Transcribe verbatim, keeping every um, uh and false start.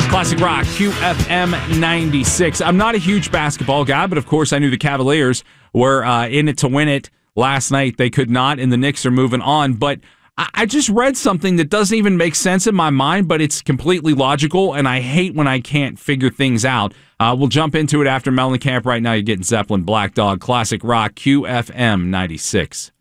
Classic Rock, Q F M ninety-six. I'm not a huge basketball guy, but of course I knew the Cavaliers were uh, in it to win it last night. They could not, and the Knicks are moving on. But I, I just read something that doesn't even make sense in my mind, but it's completely logical, and I hate when I can't figure things out. Uh, we'll jump into it after Mellencamp. Right now you're getting Zeppelin, Black Dog, Classic Rock, Q F M ninety-six.